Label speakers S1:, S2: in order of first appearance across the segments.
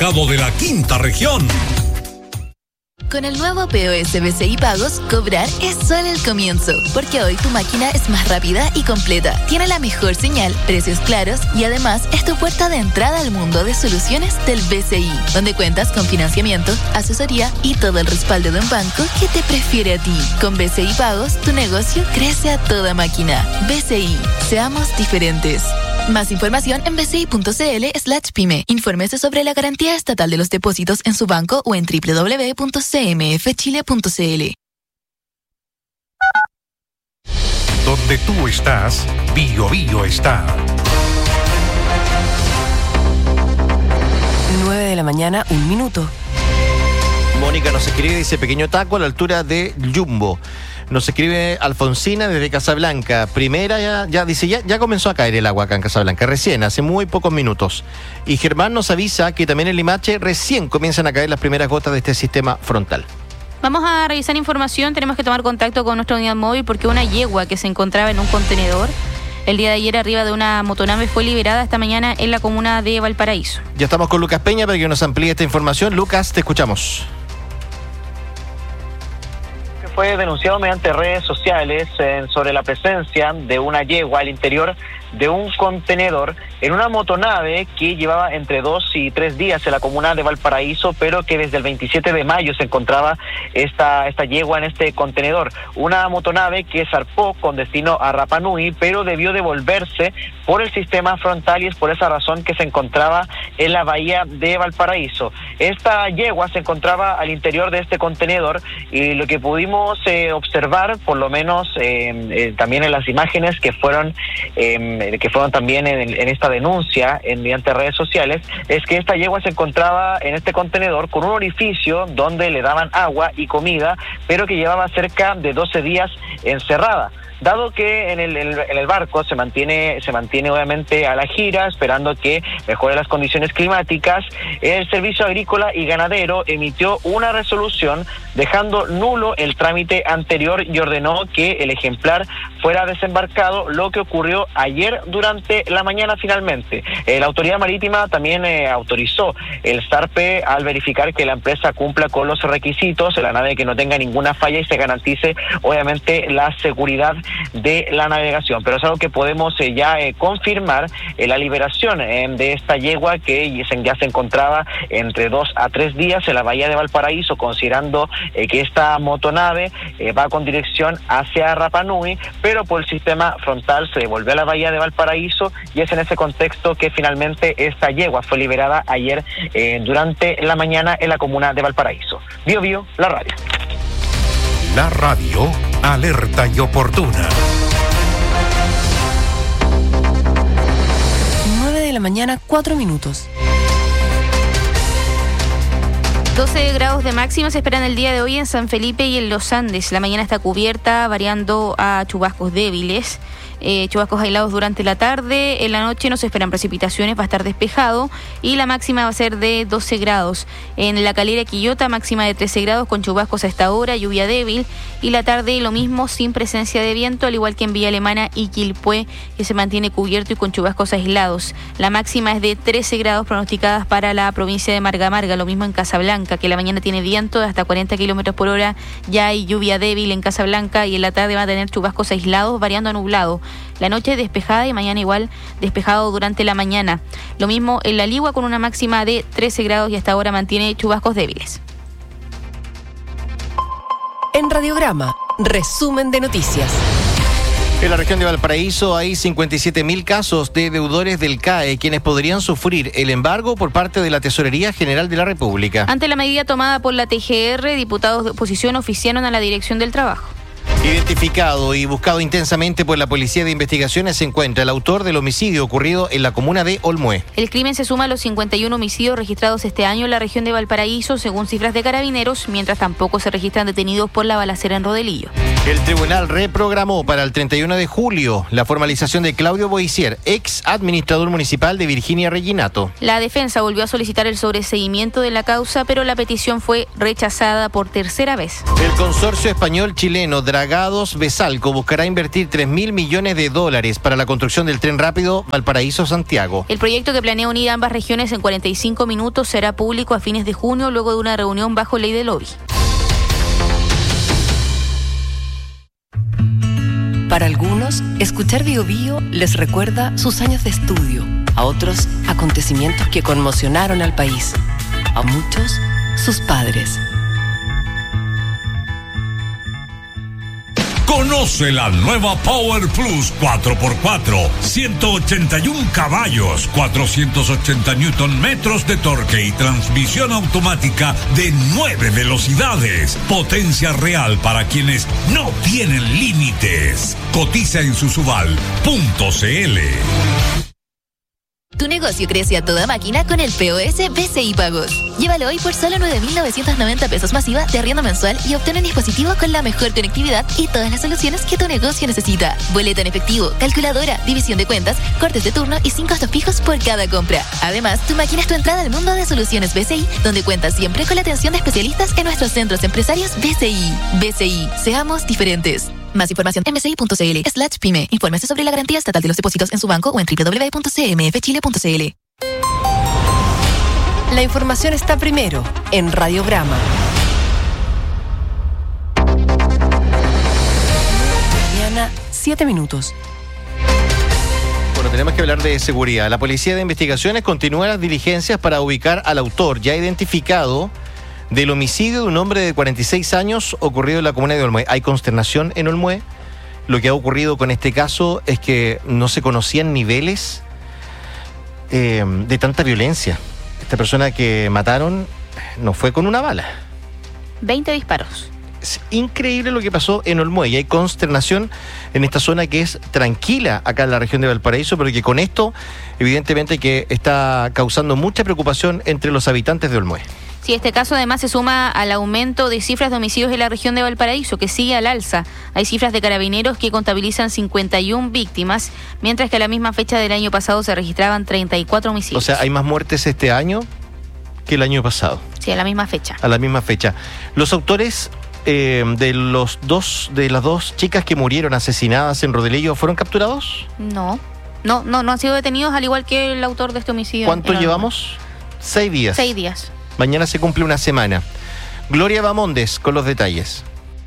S1: De la quinta región.
S2: Con el nuevo POS BCI Pagos, cobrar es solo el comienzo, porque hoy tu máquina es más rápida y completa, tiene la mejor señal, precios claros y además es tu puerta de entrada al mundo de soluciones del BCI, donde cuentas con financiamiento, asesoría y todo el respaldo de un banco que te prefiere a ti. Con BCI Pagos, tu negocio crece a toda máquina. BCI, seamos diferentes. Más información en bci.cl/pyme. Infórmese sobre la garantía estatal de los depósitos en su banco o en www.cmfchile.cl.
S3: Donde tú estás, Bio Bio está.
S4: 9:01 a.m.
S5: Mónica nos escribe, dice, pequeño taco a la altura de Jumbo. Nos escribe Alfonsina desde Casablanca. Primera, ya comenzó a caer el agua acá en Casablanca, recién, hace muy pocos minutos. Y Germán nos avisa que también en Limache recién comienzan a caer las primeras gotas de este sistema frontal.
S6: Vamos a revisar información, tenemos que tomar contacto con nuestra unidad móvil porque una yegua que se encontraba en un contenedor el día de ayer arriba de una motonave fue liberada esta mañana en la comuna de Valparaíso.
S5: Ya estamos con Lucas Peña para que nos amplíe esta información. Lucas, te escuchamos.
S7: Fue denunciado mediante redes sociales sobre la presencia de una yegua al interior de un contenedor en una motonave que llevaba entre 2 y 3 días en la comuna de Valparaíso, pero que desde el 27 de mayo se encontraba esta yegua en este contenedor. Una motonave que zarpó con destino a Rapa Nui, pero debió devolverse por el sistema frontal y es por esa razón que se encontraba en la bahía de Valparaíso. Esta yegua se encontraba al interior de este contenedor y lo que pudimos observar, por lo menos también en las imágenes que fueron también en esta denuncia mediante redes sociales, es que esta yegua se encontraba en este contenedor con un orificio donde le daban agua y comida, pero que llevaba cerca de 12 días encerrada. Dado que en el barco se mantiene obviamente a la gira, esperando que mejore las condiciones climáticas, el Servicio Agrícola y Ganadero emitió una resolución dejando nulo el trámite anterior y ordenó que el ejemplar fuera desembarcado, lo que ocurrió ayer durante la mañana finalmente. La autoridad marítima también autorizó el zarpe al verificar que la empresa cumpla con los requisitos, la nave que no tenga ninguna falla y se garantice obviamente la seguridad de la navegación, pero es algo que podemos ya confirmar, la liberación de esta yegua que ya se encontraba entre 2 a 3 días en la bahía de Valparaíso, considerando que esta motonave va con dirección hacia Rapa Nui, pero por el sistema frontal se devolvió a la bahía de Valparaíso y es en ese contexto que finalmente esta yegua fue liberada ayer durante la mañana en la comuna de Valparaíso. Bio Bio, la radio.
S3: La radio, alerta y oportuna.
S4: 9:04 a.m.
S6: 12 grados de máxima se esperan el día de hoy en San Felipe y en Los Andes. La mañana está cubierta, variando a chubascos débiles. Chubascos aislados durante la tarde. En la noche no se esperan precipitaciones, va a estar despejado y la máxima va a ser de 12 grados. En La Calera, Quillota, máxima de 13 grados con chubascos a esta hora, lluvia débil, y la tarde lo mismo sin presencia de viento, al igual que en Villa Alemana y Quilpué, que se mantiene cubierto y con chubascos aislados. La máxima es de 13 grados pronosticadas para la provincia de Marga Marga, lo mismo en Casablanca, que la mañana tiene viento de hasta 40 kilómetros por hora, ya hay lluvia débil en Casablanca y en la tarde va a tener chubascos aislados variando a nublado. La noche despejada y mañana igual despejado durante la mañana. Lo mismo en La Ligua con una máxima de 13 grados y hasta ahora mantiene chubascos débiles.
S4: En Radiograma, resumen de noticias.
S5: En la región de Valparaíso hay 57.000 casos de deudores del CAE, quienes podrían sufrir el embargo por parte de la Tesorería General de la República.
S6: Ante la medida tomada por la TGR, diputados de oposición oficiaron a la Dirección del Trabajo.
S5: Identificado y buscado intensamente por la Policía de Investigaciones se encuentra el autor del homicidio ocurrido en la comuna de Olmué.
S6: El crimen se suma a los 51 homicidios registrados este año en la región de Valparaíso, según cifras de Carabineros, mientras tampoco se registran detenidos por la balacera en Rodelillo.
S5: El tribunal reprogramó para el 31 de julio la formalización de Claudio Boissier, ex administrador municipal de Virginia Reginato.
S6: La defensa volvió a solicitar el sobreseimiento de la causa, pero la petición fue rechazada por tercera vez.
S5: El consorcio español-chileno Dragados-Besalco buscará invertir $3.000 millones para la construcción del tren rápido Valparaíso-Santiago.
S6: El proyecto, que planea unir ambas regiones en 45 minutos, será público a fines de junio, luego de una reunión bajo ley de lobby.
S4: Para algunos, escuchar Bío Bío les recuerda sus años de estudio. A otros, acontecimientos que conmocionaron al país. A muchos, sus padres.
S1: Conoce la nueva Power Plus 4x4, 181 caballos, 480 Nm de torque y transmisión automática de 9 velocidades. Potencia real para quienes no tienen límites. Cotiza en susubal.cl.
S2: Tu negocio crece a toda máquina con el POS BCI Pagos. Llévalo hoy por solo 9.990 pesos masiva de arriendo mensual y obtén un dispositivo con la mejor conectividad y todas las soluciones que tu negocio necesita. Boleta en efectivo, calculadora, división de cuentas, cortes de turno y 5 costos fijos por cada compra. Además, tu máquina es tu entrada al mundo de soluciones BCI, donde cuentas siempre con la atención de especialistas en nuestros centros empresarios BCI. BCI, seamos diferentes. Más información en bci.cl/pyme. Infórmese sobre la garantía estatal de los depósitos en su banco o en www.cmfchile.cl.
S4: La información está primero en Radiograma. Mañana, 7 minutos.
S5: Bueno, tenemos que hablar de seguridad. La Policía de Investigaciones continúa las diligencias para ubicar al autor ya identificado del homicidio de un hombre de 46 años ocurrido en la comuna de Olmué. Hay consternación en Olmué. Lo que ha ocurrido con este caso es que no se conocían niveles de tanta violencia. Esta persona que mataron no fue con una bala.
S6: 20 disparos.
S5: Es increíble lo que pasó en Olmué y hay consternación en esta zona que es tranquila acá en la región de Valparaíso, pero que con esto evidentemente que está causando mucha preocupación entre los habitantes de Olmué.
S6: Sí, este caso además se suma al aumento de cifras de homicidios en la región de Valparaíso, que sigue al alza. Hay cifras de Carabineros que contabilizan 51 víctimas, mientras que a la misma fecha del año pasado se registraban 34 homicidios.
S5: O sea, hay más muertes este año que el año pasado.
S6: Sí, a la misma fecha.
S5: A la misma fecha. Los autores de las dos chicas que murieron asesinadas en Rodelillo, ¿fueron capturados?
S6: No han sido detenidos, al igual que el autor de este homicidio.
S5: ¿Cuánto llevamos? 6 días.
S6: 6 días.
S5: Mañana se cumple una semana. Gloria Bamondes con los detalles.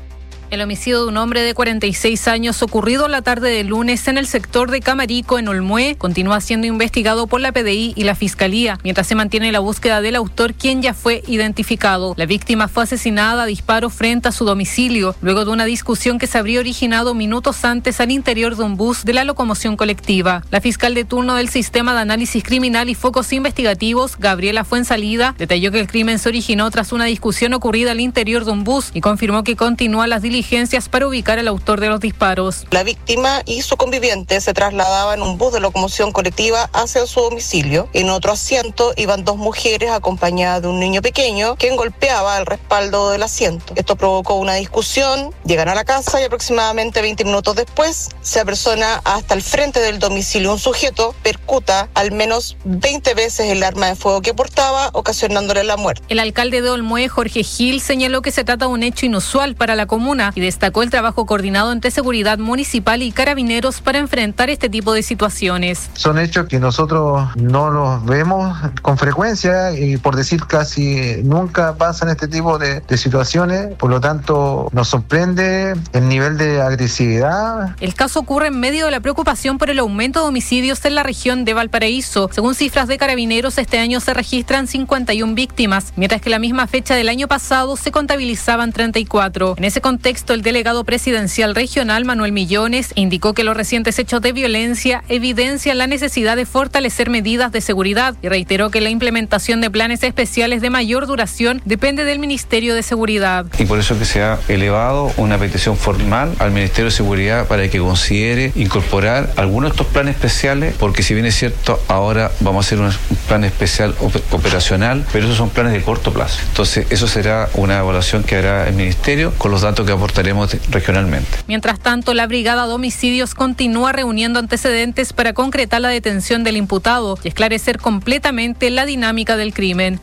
S8: El homicidio de un hombre de 46 años ocurrido la tarde del lunes en el sector de Camarico, en Olmué, continúa siendo investigado por la PDI y la Fiscalía, mientras se mantiene la búsqueda del autor, quien ya fue identificado. La víctima fue asesinada a disparos frente a su domicilio, luego de una discusión que se habría originado minutos antes al interior de un bus de la locomoción colectiva. La fiscal de turno del Sistema de Análisis Criminal y Focos Investigativos, Gabriela Fuensalida, detalló que el crimen se originó tras una discusión ocurrida al interior de un bus y confirmó que continúa las diligencias para ubicar al autor de los disparos.
S9: La víctima y su conviviente se trasladaban en un bus de locomoción colectiva hacia su domicilio. En otro asiento iban 2 mujeres acompañadas de un niño pequeño, quien golpeaba el respaldo del asiento. Esto provocó una discusión, llegan a la casa y aproximadamente 20 minutos después se apersona hasta el frente del domicilio un sujeto, percuta al menos 20 veces el arma de fuego que portaba, ocasionándole la muerte.
S8: El alcalde de Olmué, Jorge Gil, señaló que se trata de un hecho inusual para la comuna y destacó el trabajo coordinado entre seguridad municipal y carabineros para enfrentar este tipo de situaciones.
S10: Son hechos que nosotros no los vemos con frecuencia y por decir casi nunca pasan este tipo de situaciones, por lo tanto nos sorprende el nivel de agresividad.
S8: El caso ocurre en medio de la preocupación por el aumento de homicidios en la región de Valparaíso. Según cifras de Carabineros, este año se registran 51 víctimas, mientras que la misma fecha del año pasado se contabilizaban 34. En ese contexto, el delegado presidencial regional, Manuel Millones, indicó que los recientes hechos de violencia evidencian la necesidad de fortalecer medidas de seguridad y reiteró que la implementación de planes especiales de mayor duración depende del Ministerio de Seguridad.
S11: Y por eso que se ha elevado una petición formal al Ministerio de Seguridad para que considere incorporar algunos de estos planes especiales, porque si bien es cierto, ahora vamos a hacer un plan especial operacional, pero esos son planes de corto plazo. Entonces, eso será una evaluación que hará el Ministerio con los datos que aporta reportaremos regionalmente.
S8: Mientras tanto, la Brigada de Homicidios continúa reuniendo antecedentes para concretar la detención del imputado y esclarecer completamente la dinámica del crimen.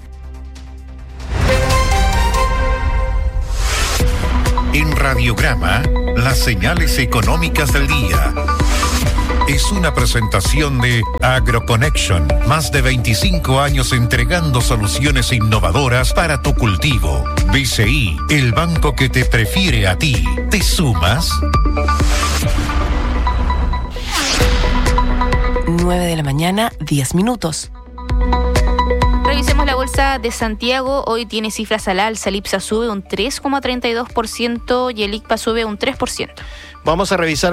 S3: En Radiograma, las señales económicas del día. Es una presentación de AgroConnection, más de 25 años entregando soluciones innovadoras para tu cultivo. BCI, el banco que te prefiere a ti. ¿Te sumas?
S4: 9 de la mañana, 10 minutos.
S6: Revisemos la bolsa de Santiago. Hoy tiene cifras al alza. El IPSA sube un 3,32% y el ICPA sube un 3%.
S5: Vamos a revisar